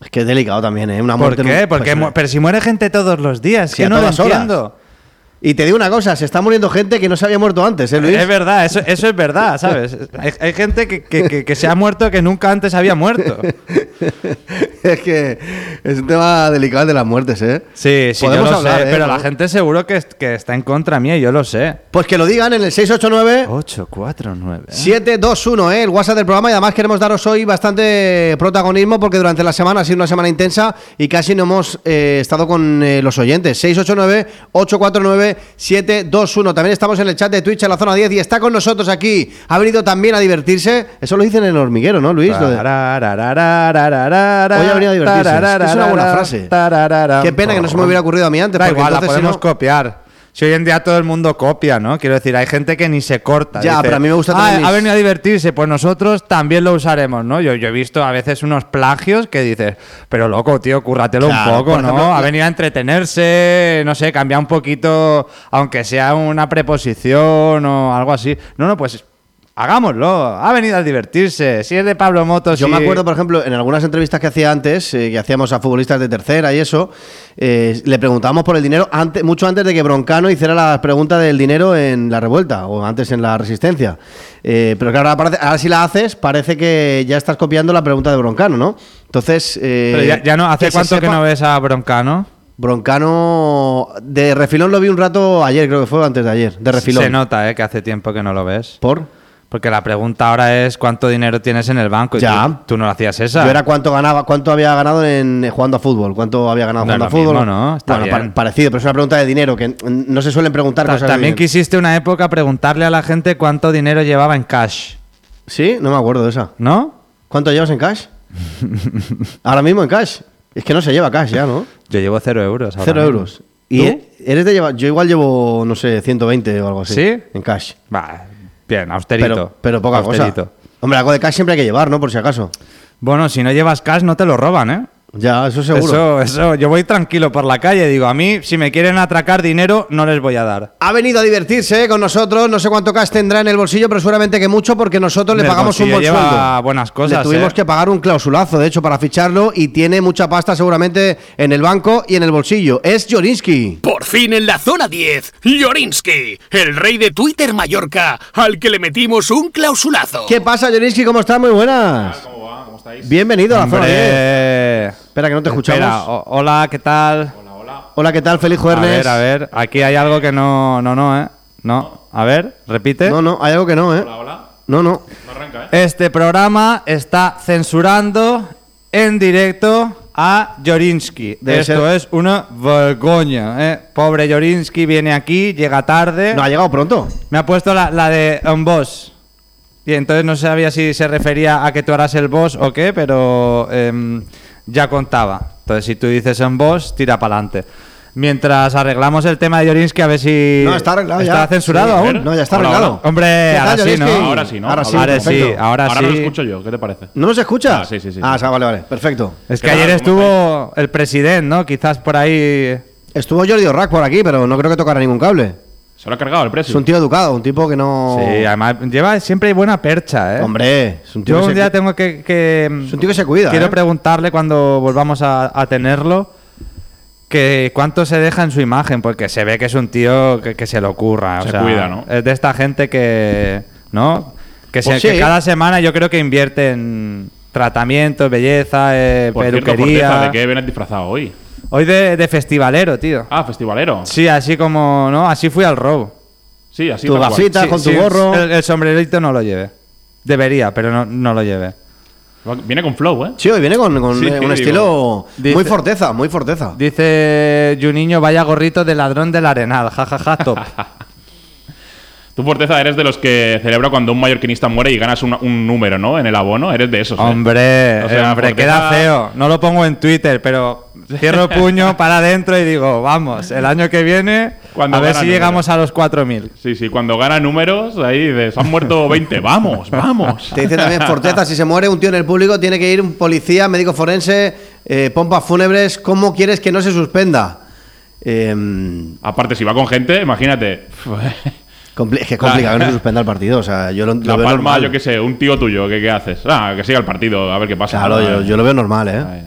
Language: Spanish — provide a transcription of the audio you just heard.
Es que es delicado también, ¿eh? Una ¿Por muerte qué? Porque pero si muere gente todos los días, Sí, que a no lo todas horas. entiendo. Y te digo una cosa, se está muriendo gente que no se había muerto antes, ¿eh, Luis? Es verdad, eso es verdad, ¿sabes? Hay gente que se ha muerto que nunca antes había muerto. Es que es un tema delicado el de las muertes, ¿eh? Sí, yo Podemos lo hablar, sé, pero ¿no? la gente seguro que está en contra mía y yo lo sé. Pues que lo digan en el 689 849. 721, el WhatsApp del programa. Y además queremos daros hoy bastante protagonismo porque durante la semana ha sido una semana intensa y casi no hemos estado con los oyentes. 689-849-721. También estamos en el chat de Twitch en la zona 10 y está con nosotros aquí. Ha venido también a divertirse. Eso lo dicen en el hormiguero, ¿no, Luis? Lo de... Hoy ha venido a divertirse. Es que es una buena frase. Qué pena que no se me hubiera ocurrido a mí antes. Da Porque igual, la entonces, podemos si no... copiar. Si hoy en día todo el mundo copia, ¿no? Quiero decir, hay gente que ni se corta. Ya, dice, pero a mí me gusta también ha venido a divertirse, pues nosotros también lo usaremos, ¿no? Yo he visto a veces unos plagios que dices, pero loco, tío, cúrratelo Claro, un poco, por ¿no? ejemplo, Ha venido a entretenerse, no sé, cambia un poquito, aunque sea una preposición o algo así. No, pues... hagámoslo, ha venido a divertirse. Si es de Pablo Motos. Yo me acuerdo, por ejemplo, en algunas entrevistas que hacía antes, que hacíamos a futbolistas de tercera y eso, le preguntábamos por el dinero mucho antes de que Broncano hiciera la pregunta del dinero en la Revuelta o antes en la Resistencia. Pero claro, ahora si la haces, parece que ya estás copiando la pregunta de Broncano, ¿no? Entonces. Pero ya no, ¿hace cuánto que no ves a Broncano? Broncano, de refilón lo vi un rato ayer, creo que fue antes de ayer, de refilón. Se nota, que hace tiempo que no lo ves. ¿Por? Porque la pregunta ahora es cuánto dinero tienes en el banco. Y Ya. tú no lo hacías esa. Yo era cuánto había ganado jugando a fútbol. ¿Cuánto había ganado No jugando a es lo fútbol? mismo, ¿no? Está bien. Parecido, pero es una pregunta de dinero, que no se suelen preguntar cosas de También dinero. quisiste una época preguntarle a la gente cuánto dinero llevaba en cash, ¿Sí? No me acuerdo de esa. ¿no? ¿Cuánto llevas en cash? Ahora mismo en cash. Es que no se lleva cash ya, ¿no? Yo llevo 0 euros. ahora 0 mismo. euros. ¿Y ¿Tú? eres de llevar? Yo igual llevo, no sé, 120 o algo así. ¿Sí? En cash. Va, bien, austerito. Pero poca austerito. cosa. Hombre, algo de cash siempre hay que llevar, ¿no? Por si acaso. Bueno, si no llevas cash no te lo roban, ¿eh? Ya, eso seguro. Eso, yo voy tranquilo por la calle. Digo, a mí, si me quieren atracar dinero, no les voy a dar. Ha venido a divertirse con nosotros. No sé cuánto cash tendrá en el bolsillo, pero seguramente que mucho, porque nosotros le El pagamos un bolsillo buen lleva sueldo. buenas cosas, Le tuvimos ¿eh? que pagar un clausulazo, de hecho, para ficharlo, y tiene mucha pasta seguramente en el banco y en el bolsillo. Es Jorinsky. Por fin en la zona 10, Jorinsky, el rey de Twitter Mallorca, al que le metimos un clausulazo. ¿Qué pasa, Jorinsky? ¿Cómo estás? Muy buenas. ¿Cómo va? ¿Cómo estáis? Bienvenido a la zona 10. Hombre. Espera, que no te escuchamos. Espera, hola, ¿qué tal? Hola, hola. Hola, ¿qué tal? Feliz jueves. A ver, aquí hay algo que no, ¿eh? No, a ver, repite. No, hay algo que no, ¿eh? Hola, hola. No. No arranca, ¿eh? Este programa está censurando en directo a Jorinsky. Debe Esto ser- es una vergüenza, ¿eh? Pobre Jorinsky, viene aquí, llega tarde. No, ha llegado pronto. Me ha puesto la de un boss. Y entonces no sabía si se refería a que tú eras el boss o qué, pero ya contaba. Entonces, si tú dices un boss, tira para adelante. Mientras arreglamos el tema de Jorinsky, a ver si. No, está arreglado ya. ¿Está censurado Sí, aún? No, ya está Hola, arreglado. hola. Hombre, ¿Qué tal, ahora sí, ¿no? Jorinsky? Ahora sí, ¿no? Ahora sí, Ahora sí, perfecto. ahora sí. lo escucho yo, ¿qué te parece? ¿No nos escuchas? Ah, sí. Ah, vale, perfecto. Es que ¿Qué tal? ayer ¿Cómo estuvo el presidente, ¿no? Quizás por ahí. Estuvo Jordi Orrac por aquí, pero no creo que tocara ningún cable. Se lo ha cargado el Es precio. un tío educado, un tipo que no... Sí, además lleva siempre buena percha, ¿eh? Hombre, es un tío Yo que un se... día tengo que Es un tío que se cuida, quiero ¿eh? preguntarle cuando volvamos a tenerlo que cuánto se deja en su imagen, porque se ve que es un tío que se lo ocurra. Se o sea, cuida, ¿no? Es de esta gente que, ¿no? Que, Pues que sí. cada semana yo creo que invierte en tratamiento, belleza, Por cierto, peluquería. Forteza, ¿de qué vienes disfrazado hoy? Hoy de festivalero, tío. Ah, festivalero. Sí, así como, ¿no? Así fui al row. Sí, así Tu tal cual. gafita. con tu Sí, gorro. El sombrerito no lo lleve. Debería, pero no lo lleve. Viene con flow, ¿eh? Sí, hoy viene con Sí, un digo, estilo dice- muy forteza, muy forteza. Dice Juninho, vaya gorrito de ladrón del Arenal. Jajaja, top. Tú, Forteza, eres de los que celebra cuando un mallorquinista muere y ganas un número, ¿no? En el abono. Eres de esos, ¿eh? Hombre, O sea, hombre, porque queda está- feo. No lo pongo en Twitter, pero cierro el puño para adentro y digo, vamos, el año que viene, Cuando a ver gana si número. llegamos a los 4.000. Sí, cuando gana números, ahí dices, han muerto 20. ¡Vamos, vamos! Te dice también Forteza, si se muere un tío en el público, tiene que ir un policía, médico forense, pompas fúnebres. ¿Cómo quieres que no se suspenda? Aparte, si va con gente, imagínate. Es que es complicado que no se suspenda el partido. O sea, yo lo La veo Palma, normal. yo qué sé, un tío tuyo, ¿qué haces? Ah, que siga el partido, a ver qué pasa. Claro, yo lo veo normal, ¿eh? Ay.